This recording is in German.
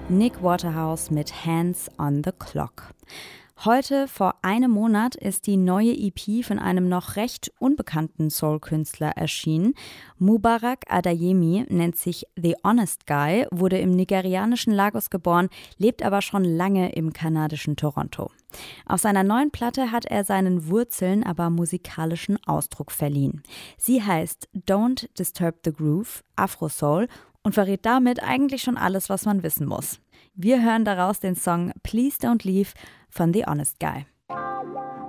Nick Waterhouse mit Hands on the Clock. Heute, vor einem Monat, ist die neue EP von einem noch recht unbekannten Soul-Künstler erschienen. Mubarak Adeyemi nennt sich The Honest Guy, wurde im nigerianischen Lagos geboren, lebt aber schon lange im kanadischen Toronto. Auf seiner neuen Platte hat er seinen Wurzeln aber musikalischen Ausdruck verliehen. Sie heißt Don't Disturb the Groove, Afro-Soul, und verrät damit eigentlich schon alles, was man wissen muss. Wir hören daraus den Song Please Don't Leave von The Honest Guy.